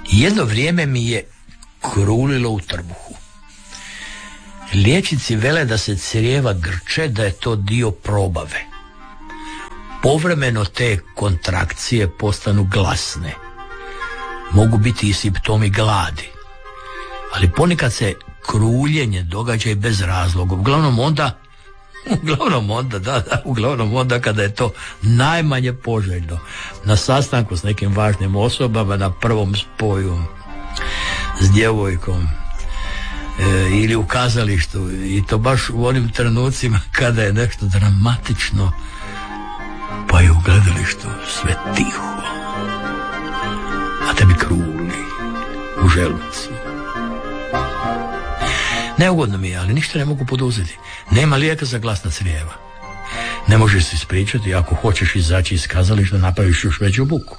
Jedno vrijeme mi je krulilo u trbuhu. Liječnici vele da se crijeva grče, da je to dio probave. Povremeno te kontrakcije postanu glasne. Mogu biti i simptomi gladi. Ali ponekad se kruljenje događa i bez razloga. Uglavnom onda kada je to najmanje poželjno. Na sastanku s nekim važnim osobama, na prvom spoju s djevojkom, ili u kazalištu, i to baš u onim trenucima kada je nešto dramatično, pa je u gledalištu sve tiho, a tebi kruli u želucu. Neugodno mi je, ali ništa ne mogu poduzeti. Nema lijeka za glasna crijeva. Ne možeš se ispričati, ako hoćeš izaći iz kazališta, napraviš još veću buku.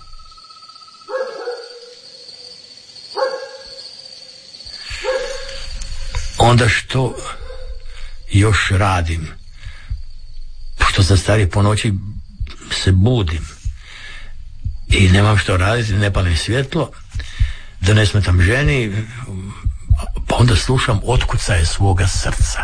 Onda što još radim? Pošto sam stari, po noći se budim i nemam što raditi, ne palim svjetlo, da ne smetam ženi, pa onda slušam otkucaje svoga srca.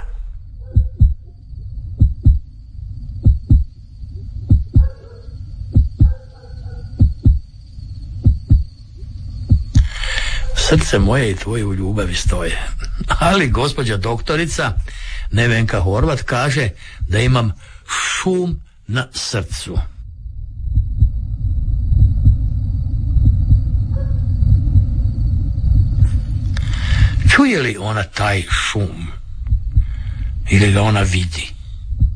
Srce moje i tvoje u ljubavi stoje. Ali gospođa doktorica Nevenka Horvat kaže da imam šum na srcu. Čuje li ona taj šum? Ili ga ona vidi?